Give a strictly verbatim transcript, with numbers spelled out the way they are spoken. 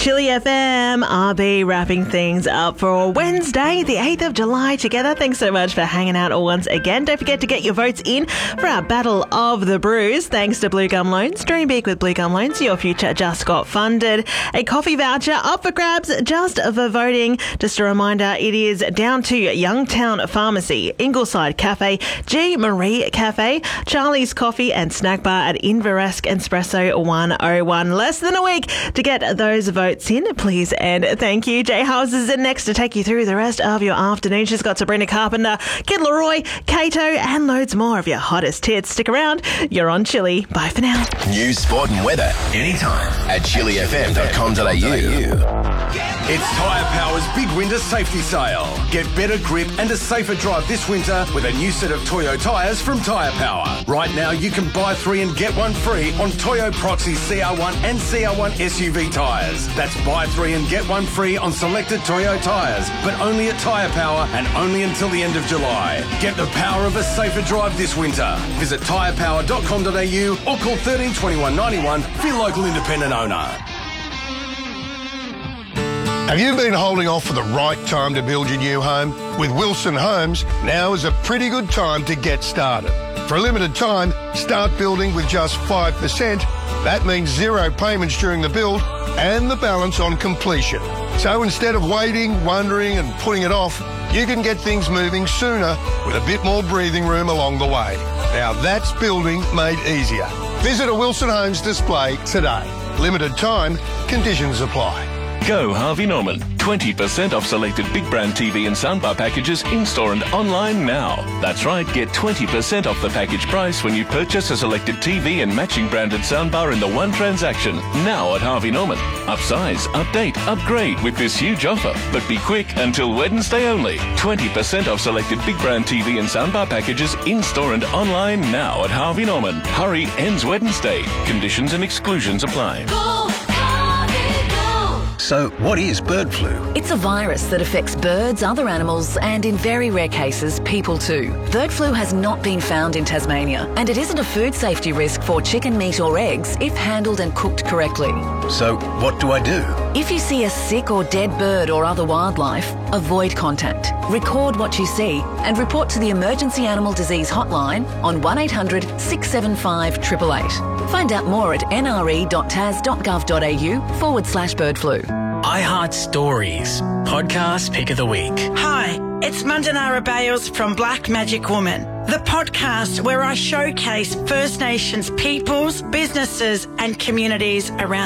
Chili F M, R B wrapping things up for Wednesday, the eighth of July together. Thanks so much for hanging out once again. Don't forget to get your votes in for our Battle of the Brews. Thanks to Blue Gum Loans. Dream big with Blue Gum Loans. Your future just got funded. A coffee voucher up for grabs just for voting. Just a reminder, it is down to Youngtown Pharmacy, Ingleside Cafe, G. Marie Cafe, Charlie's Coffee and Snack Bar at Inveresk Espresso one oh one. Less than a week to get those votes in, please and thank you. Jay House is in next to take you through the rest of your afternoon. She's got Sabrina Carpenter, Kid Leroy, Kato and loads more of your hottest hits. Stick around. You're on Chili. Bye for now. News, sport and weather anytime at chili f m dot com dot a u. It's Tyre Power's big winter safety sale. Get better grip and a safer drive this winter with a new set of Toyo tyres from Tyre Power. Right now you can buy three and get one free on Toyo Proxy C R one and C R one S U V tyres. That's buy three and get one free on selected Toyo tyres, but only at Tyre Power and only until the end of July. Get the power of a safer drive this winter. Visit tyre power dot com dot a u or call thirteen twenty-one ninety-one for your local independent owner. Have you been holding off for the right time to build your new home? With Wilson Homes, now is a pretty good time to get started. For a limited time, start building with just five percent. That means zero payments during the build and the balance on completion. So instead of waiting, wondering and putting it off, you can get things moving sooner with a bit more breathing room along the way. Now that's building made easier. Visit a Wilson Homes display today. Limited time, conditions apply. Go Harvey Norman. twenty percent off selected big brand T V and soundbar packages in-store and online now. That's right, get twenty percent off the package price when you purchase a selected T V and matching branded soundbar in the one transaction. Now at Harvey Norman. Upsize, update, upgrade with this huge offer. But be quick, until Wednesday only. twenty percent off selected big brand T V and soundbar packages in-store and online now at Harvey Norman. Hurry, ends Wednesday. Conditions and exclusions apply. So what is bird flu? It's a virus that affects birds, other animals and in very rare cases, people too. Bird flu has not been found in Tasmania and it isn't a food safety risk for chicken meat or eggs if handled and cooked correctly. So what do I do? If you see a sick or dead bird or other wildlife, avoid contact. Record what you see and report to the Emergency Animal Disease Hotline on one eight hundred six seven five eight eight eight. Find out more at n r e dot tas dot gov dot a u forward slash bird flu. iHeart Stories, podcast pick of the week. Hi, it's Mandanara Bales from Black Magic Woman, the podcast where I showcase First Nations peoples, businesses and communities around